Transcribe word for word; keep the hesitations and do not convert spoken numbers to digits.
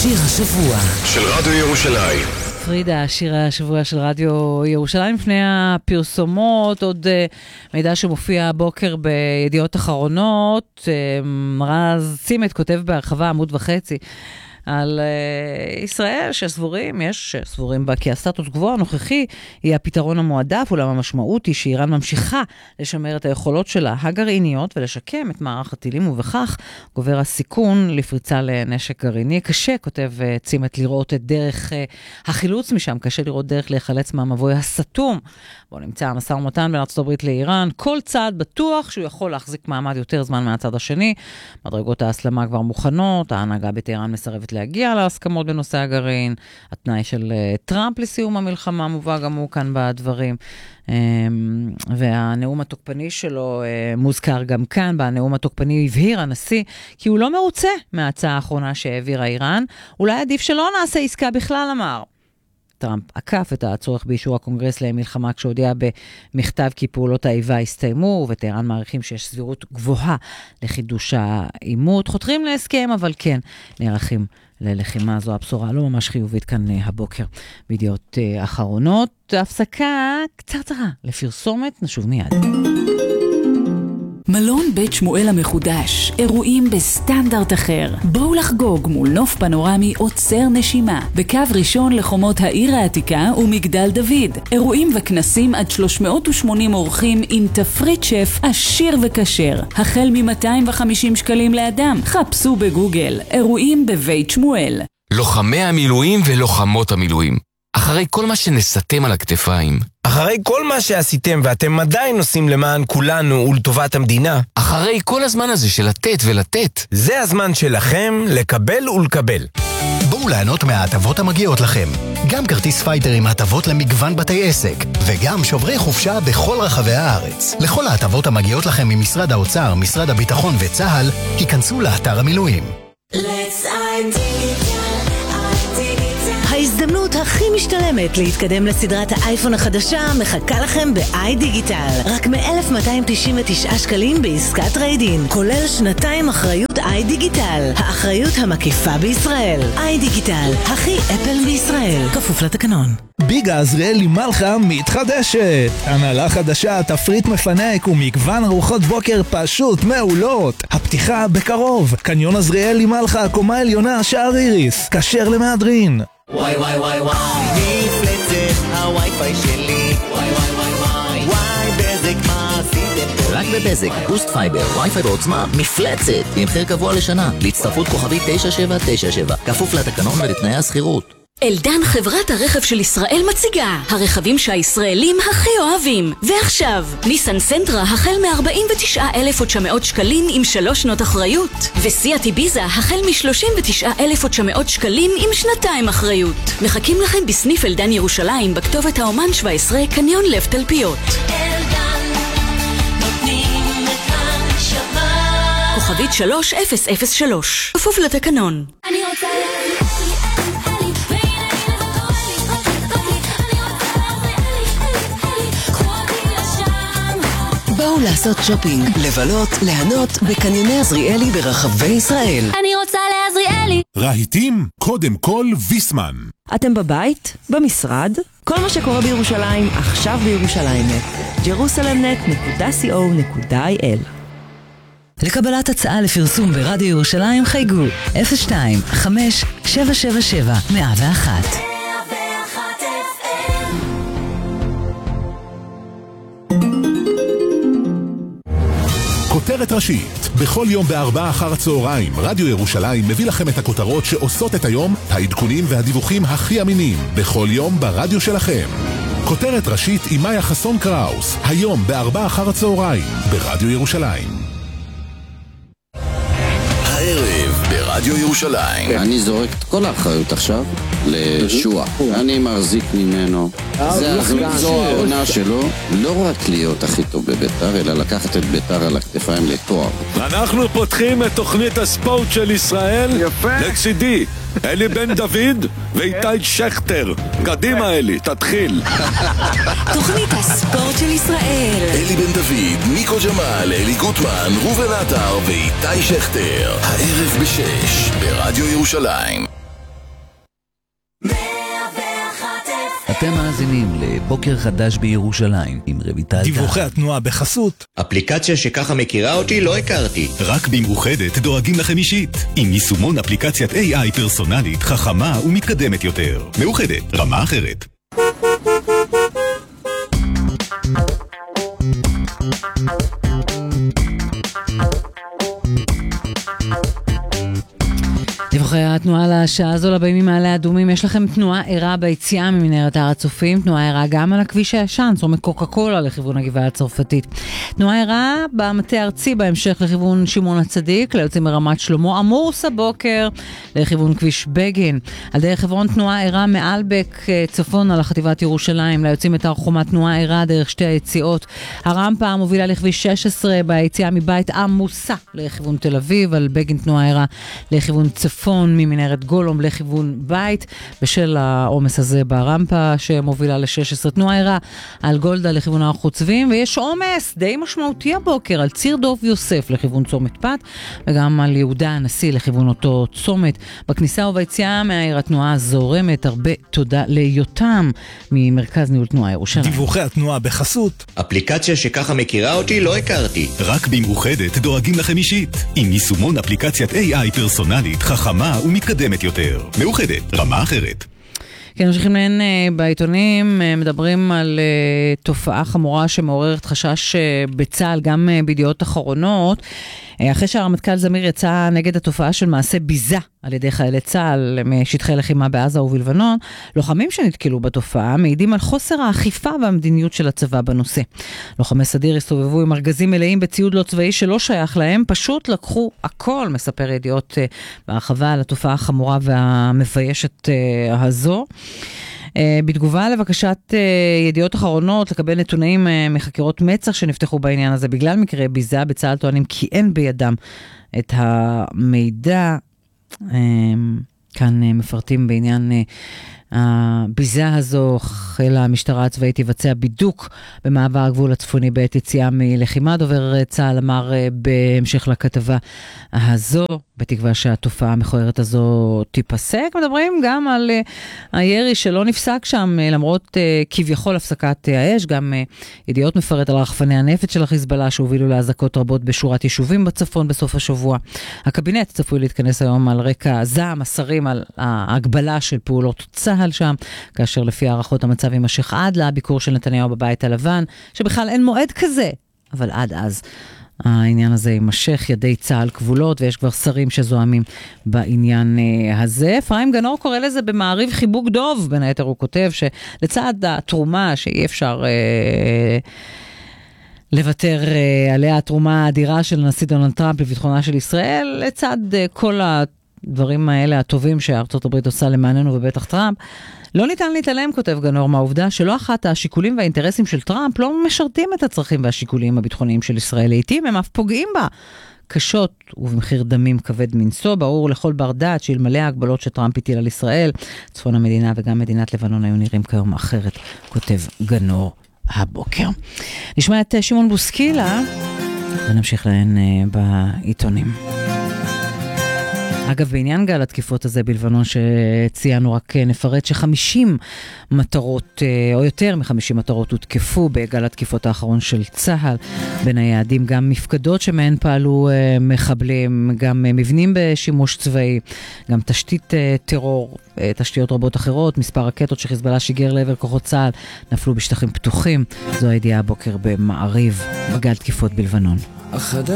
שיר השבוע של רדיו ירושלים. פרידה, שיר השבוע של רדיו ירושלים. לפני הפרסומות, עוד מידע שמופיע הבוקר בידיעות אחרונות. רז צימת כותב בהרחבה עמוד וחצי על uh, ישראל שסבורים, יש סבורים בה כי הסטטוס קוו הנוכחי היא הפתרון המועדף, אולם המשמעות היא שאיראן ממשיכה לשמר את היכולות שלה הגרעיניות ולשקם את מערך הטילים, ובכך גובר הסיכון לפריצה לנשק גרעיני. קשה, כותב uh, צימת, לראות את דרך uh, החילוץ משם, קשה לראות דרך להיחלץ מהמבוי הסתום. בו נמצא המשא ומתן בין ארצות הברית לאיראן, כל צעד בטוח שהוא יכול להחזיק מעמד יותר זמן מהצד השני. מדרגות ההסלמה כבר מוכנות, ההנהגה בטהרן מסרבת להגיע להסכמות בנושא הגרעין, התנאי של טראמפ לסיום המלחמה מובא גם הוא כאן בדברים, והנאום התוקפני שלו מוזכר גם כאן. בנאום התוקפני הבהיר הנשיא כי הוא לא מרוצה מההצעה האחרונה שהעבירה איראן, אולי עדיף שלא נעשה עסקה בכלל, אמר. טראמפ עקף את הצורך באישור הקונגרס למלחמה כשהודיע במכתב כי פעולות האיבה הסתיימו, וטהרן מעריכים שיש סבירות גבוהה לחידוש העימות. חותרים להסכם, אבל כן נערכים ללחימה. זו הבשורה לא ממש חיובית כאן הבוקר בידיעות אחרונות. הפסקה קצרה לפרסומת, נשוב מיד. מלון בית שמואל המחודש, אירועים בסטנדרט אחר. בואו לחגוג מול נוף פנורמי עוצר נשימה, בקו ראשון לחומות העיר העתיקה ומגדל דוד. אירועים וכנסים עד שלוש מאות ושמונים אורחים עם תפריט שף עשיר וכשר. החל מ-מאתיים וחמישים שקלים לאדם. חפשו בגוגל, אירועים בבית שמואל. לוחמי המילואים ולוחמות המילואים. אחרי כל מה שנסתם על הכתפיים, אחרי כל מה שעשיתם ואתם עדיין עושים למען כולנו ולטובת המדינה, אחרי כל הזמן הזה של לתת ולתת, זה הזמן שלכם לקבל ולקבל. בואו ליהנות מההטבות המגיעות לכם. גם כרטיס פייטר עם הטבות למגוון בתי עסק, וגם שוברי חופשה בכל רחבי הארץ. לכל ההטבות המגיעות לכם ממשרד האוצר, משרד הביטחון וצהל, היכנסו לאתר המילואים. Let's identify. ההזדמנות הכי משתלמת להתקדם לסדרת האייפון החדשה מחכה לכם ב-איי דיגיטל. רק מ-אלף מאתיים תשעים ותשעה שקלים בעסקת ריידין, כולל שנתיים אחריות איי דיגיטל, האחריות המקיפה בישראל. איי דיגיטל, הכי אפל בישראל, כפוף לתקנון. ביגה עזריאלי מלכה מתחדשת. הנהלה חדשה, תפריט מפנק ומגוון ארוחות בוקר פשוט מעולות. הפתיחה בקרוב. קניון עזריאלי מלכה, קומה עליונה, שער איריס, כשר למהדרין. וואי וואי וואי וואי, נפלצת הווי-פיי שלי. וואי וואי וואי וואי, וואי בזק מה עשיתם? רק בבזק, בוסט פייבר, וי-פיי בעוצמה, מפלצת, עם מחיר קבוע לשנה, להצטרפות כוכבית תשע שבע תשע שבע, כפוף לתקנון ולתנאי השכירות. אלדן, חברת הרכב של ישראל, מציגה הרכבים שהישראלים הכי אוהבים. ועכשיו, ניסן סנטרה החל מ-ארבעים ותשעה אלף ותשע מאות שקלים עם שלוש שנות אחריות, וסיאט איביזה החל מ-שלושים ותשעה אלף ותשע מאות שקלים עם שנתיים אחריות. מחכים לכם בסניף אלדן ירושלים בכתובת האומן שבע עשרה, קניון לב תלפיות. אלדן, נותנים את הנשמה. כוכבית שלוש אפס אפס שלוש, כפוף לתקנון. אני רוצה בואו לעשות שופינג, לבלות, ליהנות בקניוני עזריאלי ברחבי ישראל. אני רוצה לעזריאלי. רהיטים, קודם כל ויסמן. אתם בבית? במשרד? כל מה שקורה בירושלים, עכשיו בירושלים. ג'רוסלם נט נקודה סי או נקודה איי אל. לקבלת הצעה לפרסום ברדיו ירושלים חייגו אפס שתיים חמש שבע שבע שבע מאה ואחת. כותרת ראשית, בכל יום בארבעה אחר הצהריים, רדיו ירושלים מביא לכם את הכותרות שעושות את היום, העדכונים והדיווחים הכי אמינים, בכל יום ברדיו שלכם. כותרת ראשית עם מאיה חסון קראוס, היום בארבעה אחר הצהריים, ברדיו ירושלים. הערב ברדיו ירושלים. אני זורק את כל האחריות עכשיו לשוע. אני מחזיק ממנו. זו העונה שלו, לא רק להיות הכי טוב בביתר, אלא לקחת את ביתר על הכתפיים לתואר. אנחנו פותחים את תוכנית הספורט של ישראל. לצידי אלי בן דוד ואיתי שכטר. קדימה אלי, תתחיל. תוכנית הספורט של ישראל. אלי בן דוד, ניקו ג'מאל, אלי גוטמן, רובן עטר ואיתי שכטר. הערב בשש ברדיו ירושלים. אתם מאזינים לבוקר חדש בירושלים עם רויטל. דיווחי התנועה בחסות. אפליקציה שככה מכירה אותי לא הכרתי. רק במאוחדת דואגים לכם אישית. עם יישומון אפליקציית איי איי פרסונלית, חכמה ומתקדמת יותר. מאוחדת, רמה אחרת. דיווחי התנועה לשעה הזו לבאים ממעלה אדומים. יש לכם תנועה ערה ביציאה ממנהרת הר הצופים, תנועה ערה גם על הכביש הישן, צומת קוקה קולה לכיוון הגבעה הצרפתית. תנועה ערה במטה הארצי בהמשך לכיוון שמעון הצדיק, ליוצאים מרמת שלמה, עמוס הבוקר לכיוון כביש בגין. על דרך חברון תנועה ערה מאלבק צפון על החטיבת ירושלים, ליוצאים את הרחומה תנועה ערה דרך שתי היציאות. הרמפה המובילה לכביש שש עשרה ביציאה מבית עמוסה לכיוון תל אביב, על בגין תנועה ערה לכיוון צפון. צפון ממנהרת גולום לכיוון בית, בשל העומס הזה ברמפה שמובילה ל-שש עשרה. תנועה ערה על גולדה לכיוון הר חוצבים, ויש עומס די משמעותי הבוקר על ציר דוב יוסף לכיוון צומת פת, וגם על יהודה הנשיא לכיוון אותו צומת. בכניסה וביציאה מהעיר התנועה זורמת. הרבה תודה ליותם ממרכז ניהול תנועה ירושלים. דיווחי התנועה בחסות. אפליקציה שככה מכירה אותי לא הכרתי. רק במאוחדת דואגים לכם אישית. עם יישומון אפליקציית איי איי פרסונלית, חכמה ומתקדמת יותר. מאוחדת, רמה אחרת. כן, ממשיכים להן בעיתונים, מדברים על uh, תופעה חמורה שמעוררת חשש uh, בצה"ל, גם uh, בידיעות אחרונות. Uh, אחרי שהרמטכ"ל זמיר יצא נגד התופעה של מעשה ביזה על ידי חיילי צה"ל משטחי לחימה בעזה ובלבנון, לוחמים שנתקלו בתופעה מעידים על חוסר האכיפה והמדיניות של הצבא בנושא. לוחמי סדיר הסתובבו עם ארגזים מלאים בציוד לא צבאי שלא שייך להם, פשוט לקחו הכל, מספר ידיעות uh, בהרחבה על התופעה החמורה והמביישת uh, הזו. Uh, בתגובה לבקשת uh, ידיעות אחרונות לקבל נתונים uh, מחקירות מצ"ח שנפתחו בעניין הזה בגלל מקרה ביזה, בצה"ל טוענים כי אין בידם את המידע. uh, כאן uh, מפרטים בעניין uh, הביזה הזו. חיל המשטרה הצבאית יבצע בידוק במעבר הגבול הצפוני בעת יציאה מלחימה. דובר צה"ל אמר בהמשך לכתבה הזו, בתקווה שהתופעה המכוערת הזו תיפסק. מדברים גם על הירי שלא נפסק שם למרות כביכול הפסקת האש. גם ידיעות מפרט על רחפני הנפץ של החיזבאללה שהובילו להזקות רבות בשורת יישובים בצפון בסוף השבוע. הקבינט צפוי להתכנס היום על רקע זעם השרים על ההגבלה של פעולות צה"ל שם, כאשר לפי הערכות המצב יימשך עד לביקור של נתניהו בבית הלבן, שבכלל אין מועד כזה, אבל עד אז העניין הזה יימשך, ידי צה"ל כבולות, ויש כבר שרים שזוהמים בעניין הזה. אפרים גנור קורא לזה במעריב חיבוק דוב, בין היתר הוא כותב שלצד התרומה שאי אפשר אה, לוותר אה, עליה, התרומה האדירה של הנשיא דונלד טראמפ לביטחונה של ישראל, לצד אה, כל הדברים האלה הטובים שארצות הברית עושה למעננו ובטח טראמפ, לא ניתן להתעלם, כותב גנור, מהעובדה שלא אחת השיקולים והאינטרסים של טראמפ לא משרתים את הצרכים והשיקולים הביטחוניים של ישראל. לעתים הם אף פוגעים בה קשות ובמחיר דמים כבד מנסו. ברור לכל בר דעת שאלמלא ההגבלות שטראמפ הטיל על ישראל, צפון המדינה וגם מדינת לבנון היו נראים כיום אחרת, כותב גנור הבוקר. נשמע את שמעון בוסקילה ונמשיך להן בעיתונים. אגב, בעניין גל התקיפות הזה בלבנון שציינו, רק נפרט ש-חמישים מטרות, או יותר מ-חמישים מטרות, הותקפו בגל התקיפות האחרון של צה"ל. בין היעדים גם מפקדות שמהן פעלו מחבלים, גם מבנים בשימוש צבאי, גם תשתית טרור, תשתיות רבות אחרות. מספר רקטות שחיזבאללה שיגר לעבר כוחות צה"ל נפלו בשטחים פתוחים. זו הידיעה הבוקר במעריב בגל תקיפות בלבנון.